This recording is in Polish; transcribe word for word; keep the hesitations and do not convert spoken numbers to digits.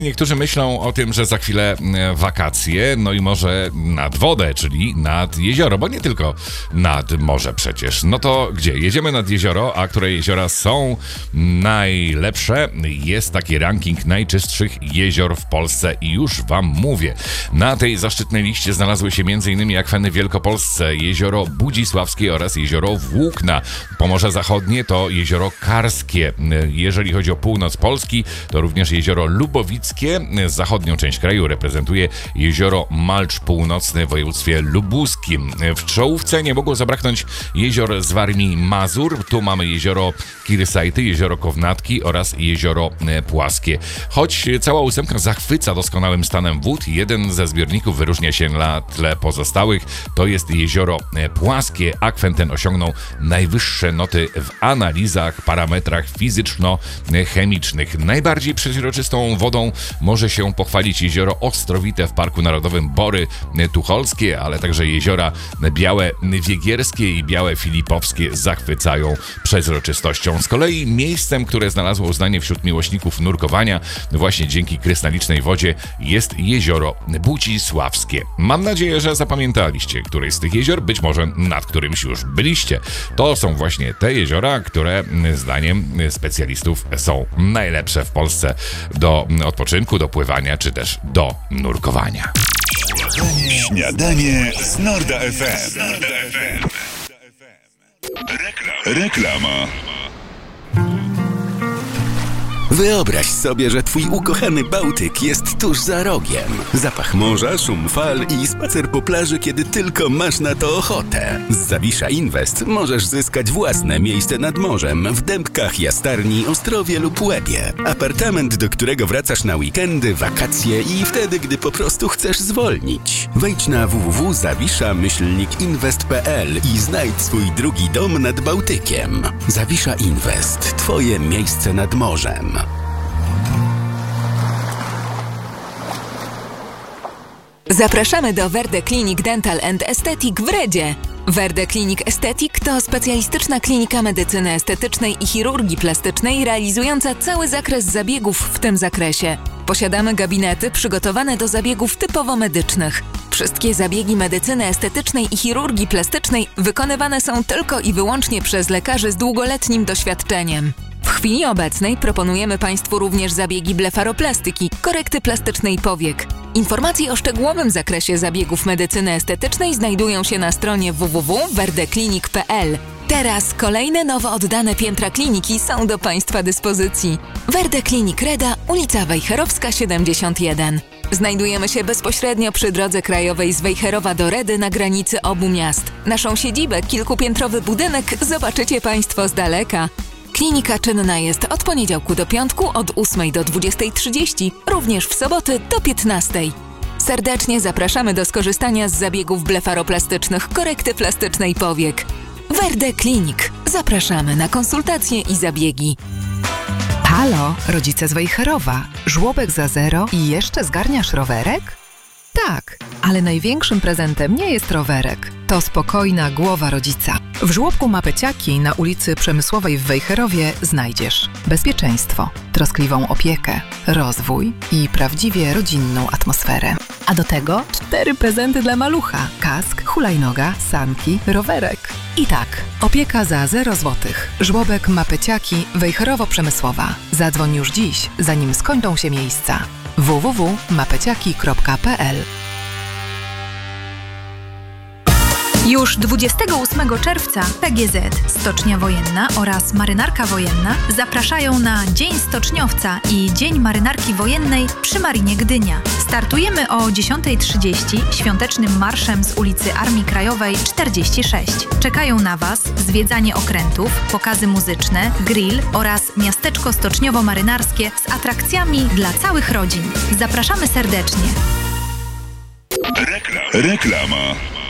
Niektórzy myślą o tym, że za chwilę wakacje, no i może nad wodę, czyli nad jezioro, bo nie tylko nad morze przecież. No to gdzie? Jedziemy nad jezioro, a które jeziora są najlepsze? Jest taki ranking najczystszych jezior w Polsce i już wam mówię. Na tej zaszczytnej liście znalazły się m.in. akweny w Wielkopolsce, jezioro Budzisławskie oraz jezioro Włókna. Pomorze Zachodnie to jezioro Karskie. Jeżeli chodzi o północ Polski, to również jezioro Lubowickie. Zachodnią część kraju reprezentuje jezioro Malcz Północny w województwie lubuskim. W czołówce nie mogło zabraknąć jezior z Warmii Mazur. Tu mamy jezioro Kirsajty, jezioro Kownatki oraz jezioro Płaskie. Choć cała ósemka zachwyca doskonałym stanem wód, jeden ze zbiorników wyróżnia się na tle pozostałych. To jest jezioro Płaskie. Akwen ten osiągnął najwyższe noty w analizach, parametrach fizyczno-chemicznych. Najbardziej przeźroczystą wodą może się pochwalić jezioro Ostrowite w Parku Narodowym Bory Tucholskie, ale także jeziora Białe Wiegierskie i Białe Filipowskie zachwycają przezroczystością. Z kolei miejscem, które znalazło uznanie wśród miłośników nurkowania właśnie dzięki krystalicznej wodzie, jest jezioro Budzisławskie. Mam nadzieję, że zapamiętaliście któreś z tych jezior, być może nad którymś już byliście. To są właśnie te jeziora, które zdaniem specjalistów są najlepsze w Polsce do odpoczynku, do pływania czy też do nurkowania. Śniadanie z Norda F M. Reklama. Wyobraź sobie, że twój ukochany Bałtyk jest tuż za rogiem. Zapach morza, szum fal i spacer po plaży, kiedy tylko masz na to ochotę. Z Zawisza Invest możesz zyskać własne miejsce nad morzem w Dębkach, Jastarni, Ostrowie lub Łebie. Apartament, do którego wracasz na weekendy, wakacje i wtedy, gdy po prostu chcesz zwolnić. Wejdź na w w w kropka zawisza myślnik inwest kropka p l i znajdź swój drugi dom nad Bałtykiem. Zawisza Invest. Twoje miejsce nad morzem. Zapraszamy do Verde Clinic Dental and Aesthetic w Redzie. Verde Clinic Aesthetic to specjalistyczna klinika medycyny estetycznej i chirurgii plastycznej realizująca cały zakres zabiegów w tym zakresie. Posiadamy gabinety przygotowane do zabiegów typowo medycznych. Wszystkie zabiegi medycyny estetycznej i chirurgii plastycznej wykonywane są tylko i wyłącznie przez lekarzy z długoletnim doświadczeniem. W chwili obecnej proponujemy Państwu również zabiegi blefaroplastyki, korekty plastycznej powiek. Informacje o szczegółowym zakresie zabiegów medycyny estetycznej znajdują się na stronie w w w kropka verdeclinic kropka p l. Teraz kolejne nowo oddane piętra kliniki są do Państwa dyspozycji. Verde Clinic Reda, ulica Wejherowska siedemdziesiąt jeden. Znajdujemy się bezpośrednio przy drodze krajowej z Wejherowa do Redy na granicy obu miast. Naszą siedzibę, kilkupiętrowy budynek, zobaczycie Państwo z daleka. Klinika czynna jest od poniedziałku do piątku od ósmej do dwudziestej trzydzieści, również w soboty do piętnastej. Serdecznie zapraszamy do skorzystania z zabiegów blefaroplastycznych, korekty plastycznej powiek. Verde Clinic. Zapraszamy na konsultacje i zabiegi. Halo, rodzice z Wejherowa. Żłobek za zero i jeszcze zgarniasz rowerek? Tak, ale największym prezentem nie jest rowerek. To spokojna głowa rodzica. W żłobku Mapeciaki na ulicy Przemysłowej w Wejherowie znajdziesz bezpieczeństwo, troskliwą opiekę, rozwój i prawdziwie rodzinną atmosferę. A do tego cztery prezenty dla malucha. Kask, hulajnoga, sanki, rowerek. I tak, opieka za zero złotych. Żłobek Mapeciaki, Wejherowo-Przemysłowa. Zadzwoń już dziś, zanim skończą się miejsca. w w w kropka mapeciaki kropka p l. Już dwudziestego ósmego czerwca P G Z, Stocznia Wojenna oraz Marynarka Wojenna zapraszają na Dzień Stoczniowca i Dzień Marynarki Wojennej przy Marinie Gdynia. Startujemy o dziesiąta trzydzieści świątecznym marszem z ulicy Armii Krajowej czterdzieści sześć. Czekają na Was zwiedzanie okrętów, pokazy muzyczne, grill oraz miasteczko stoczniowo-marynarskie z atrakcjami dla całych rodzin. Zapraszamy serdecznie. Rekla- Reklama.